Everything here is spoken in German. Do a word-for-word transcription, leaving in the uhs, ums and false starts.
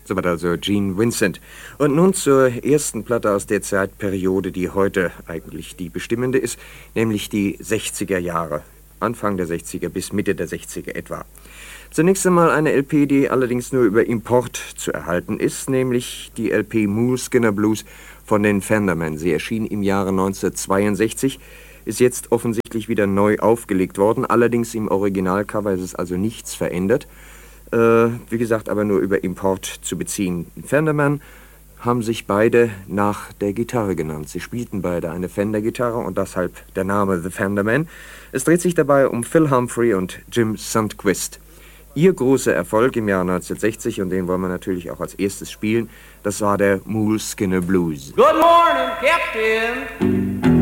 Soweit also Gene Vincent. Und nun zur ersten Platte aus der Zeitperiode, die heute eigentlich die bestimmende ist, nämlich die sechziger Jahre. Anfang der sechziger bis Mitte der sechziger etwa. Zunächst einmal eine L P, die allerdings nur über Import zu erhalten ist, nämlich die L P Moleskine Blues von den Fendermen. Sie erschien im Jahre neunzehnhundertzweiundsechzig, ist jetzt offensichtlich wieder neu aufgelegt worden. Allerdings im Originalcover ist es also nichts verändert. Äh, wie gesagt, aber nur über Import zu beziehen. Fenderman haben sich beide nach der Gitarre genannt. Sie spielten beide eine Fender-Gitarre und deshalb der Name The Fenderman. Es dreht sich dabei um Phil Humphrey und Jim Sundquist. Ihr großer Erfolg im Jahr neunzehnhundertsechzig, und den wollen wir natürlich auch als erstes spielen, das war der Moleskine Blues. Good morning, Captain.